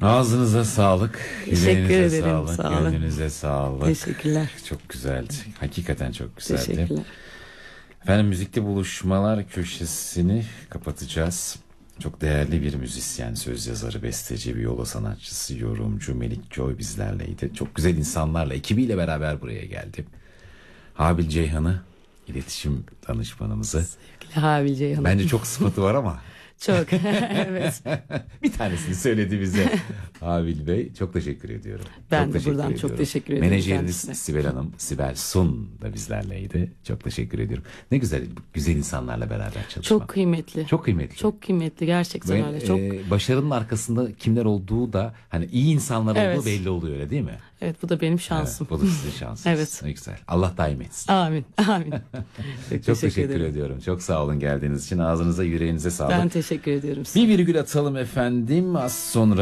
Ağzınıza sağlık, Teşekkür yüreğinize ederim, sağlık, sağ olun. gönlünüze sağlık. Teşekkürler. Çok güzeldi. Hakikaten çok güzeldi. Teşekkürler. Efendim, müzikte buluşmalar köşesini kapatacağız. Çok değerli bir müzisyen, söz yazarı, besteci, viola sanatçısı, yorumcu Melik Köy bizlerleydi. Çok güzel insanlarla, ekibiyle beraber buraya geldi. Habil Ceyhan'ı, iletişim danışmanımızı. Sevgili Habil Ceyhan. Bence çok sıfatı var ama. Çok. Evet. Bir tanesini söyledi bize Habil Bey. Çok teşekkür ediyorum. Ben çok de teşekkür buradan ediyorum. çok teşekkür ederim Menajeriniz kendisine. Sibel Hanım, Sibel Sun da bizlerleydi. Çok teşekkür ediyorum. Ne güzel, güzel insanlarla beraber çalışmak. Çok kıymetli. Çok kıymetli. Çok kıymetli gerçekten Ve, öyle. Çok. Başarının arkasında kimler olduğu da, hani iyi insanlar Evet. olduğu belli oluyor, öyle değil mi? Evet, bu da benim şansım. Evet, bu da sizin şansınız. Evet. Ne güzel. Allah daim etsin. Amin. Amin. Çok teşekkür ediyorum. Çok sağ olun geldiğiniz için. Ağzınıza, yüreğinize sağlık. Ben teşekkür ediyorum size. Bir virgül atalım efendim. Az sonra